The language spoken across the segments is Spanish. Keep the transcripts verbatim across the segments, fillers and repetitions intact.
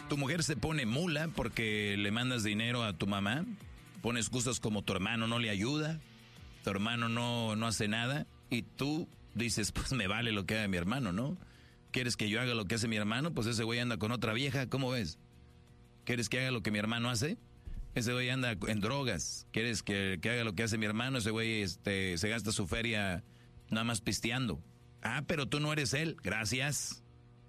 Tu mujer se pone mula porque le mandas dinero a tu mamá. Pone excusas como tu hermano no le ayuda, tu hermano no, no hace nada. Y tú dices, pues me vale lo que haga mi hermano, ¿no? ¿Quieres que yo haga lo que hace mi hermano? Pues ese güey anda con otra vieja, ¿cómo ves? ¿Quieres que haga lo que mi hermano hace? Ese güey anda en drogas. ¿Quieres que, que haga lo que hace mi hermano? Ese güey este, se gasta su feria nada más pisteando. Ah, pero tú no eres él. Gracias.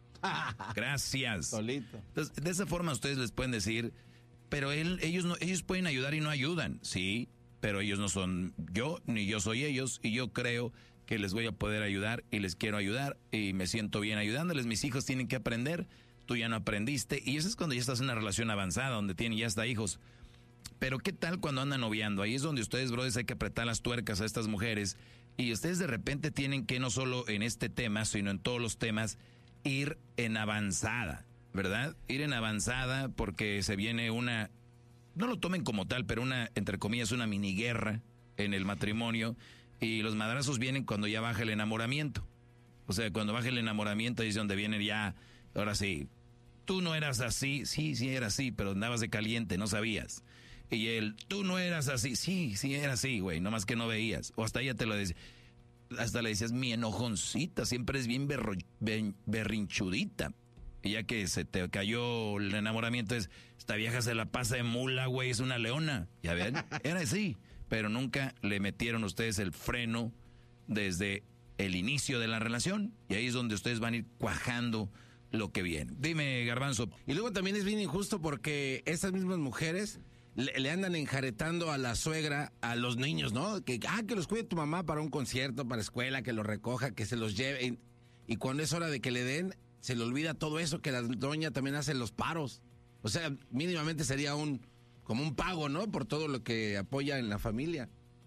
Gracias. Solito. Entonces, de esa forma ustedes les pueden decir, pero él, ellos, no, ellos pueden ayudar y no ayudan. Sí, pero ellos no son yo, ni yo soy ellos. Y yo creo que les voy a poder ayudar y les quiero ayudar. Y me siento bien ayudándoles. Mis hijos tienen que aprender. Tú ya no aprendiste. Y eso es cuando ya estás en una relación avanzada, donde tienen ya hasta hijos. Pero ¿qué tal cuando andan noviando? Ahí es donde ustedes, brothers, hay que apretar las tuercas a estas mujeres. Y ustedes de repente tienen que, no solo en este tema, sino en todos los temas, ir en avanzada, ¿verdad? Ir en avanzada porque se viene una, no lo tomen como tal, pero una, entre comillas, una mini guerra en el matrimonio. Y los madrazos vienen cuando ya baja el enamoramiento. O sea, cuando baja el enamoramiento ahí es donde vienen ya, ahora sí, tú no eras así, sí, sí era así, pero andabas de caliente, no sabías. Y él, tú no eras así, sí, sí era así, güey, nomás que no veías. O hasta ella te lo decía, hasta le decías, mi enojoncita, siempre es bien, berro, ben, berrinchudita. Y ya que se te cayó el enamoramiento, es, esta vieja se la pasa de mula, güey, es una leona. Ya ven, era así, pero nunca le metieron ustedes el freno desde el inicio de la relación. Y ahí es donde ustedes van a ir cuajando lo que viene. Dime, Garbanzo. Y luego también es bien injusto porque estas mismas mujeres le, le andan enjaretando a la suegra, a los niños, ¿no? Que, ah, que los cuide tu mamá para un concierto, para escuela, que los recoja, que se los lleve. Y, y cuando es hora de que le den, se le olvida todo eso, que la doña también hace los paros. O sea, mínimamente sería un como un pago, ¿no? Por todo lo que apoya en la familia.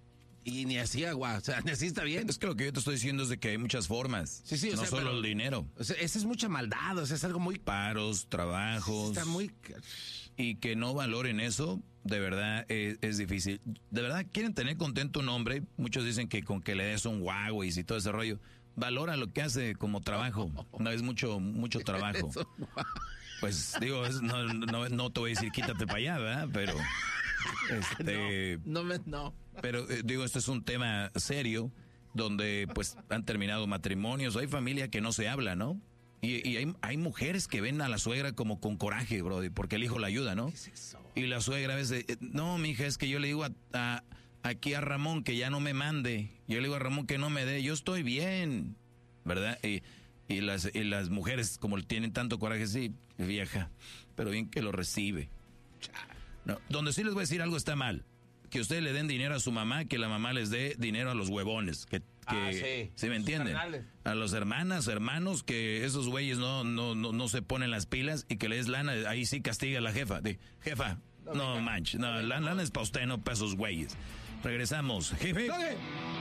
Y ni así agua, o sea, ni así está bien. Es que lo que yo te estoy diciendo es de que hay muchas formas. Sí, sí, o no sea, solo pero, el dinero. O sea, esa es mucha maldad, o sea, es algo muy... Paros, trabajos. Está muy... Y que no valoren eso, de verdad, es, es difícil. De verdad, quieren tener contento un hombre. Muchos dicen que con que le des un Huawei y todo ese rollo. Valora lo que hace como trabajo. No es mucho, mucho trabajo. Pues digo, es, no, no, no te voy a decir quítate para allá, ¿verdad? Pero... Este, no, no, me, no. Pero eh, digo, esto es un tema serio donde pues han terminado matrimonios, hay familia que no se habla, ¿no? Y, y hay, hay mujeres que ven a la suegra como con coraje, bro, porque el hijo la ayuda, ¿no? ¿Qué es eso? Y la suegra a veces, eh, no, mija, es que yo le digo a, a, aquí a Ramón que ya no me mande, yo le digo a Ramón que no me dé, yo estoy bien, ¿verdad? Y, y, las, y las mujeres como tienen tanto coraje, sí, vieja, pero bien que lo recibe. No, donde sí les voy a decir algo está mal. Que ustedes le den dinero a su mamá, que la mamá les dé dinero a los huevones. Que, que ah, sí. ¿sí me entienden? A los hermanas, hermanos, que esos güeyes no, no, no, no se ponen las pilas y que le des lana, ahí sí castiga a la jefa. De, jefa, no, no manches, no, la lana es para usted, no para esos güeyes. Regresamos. Jefe.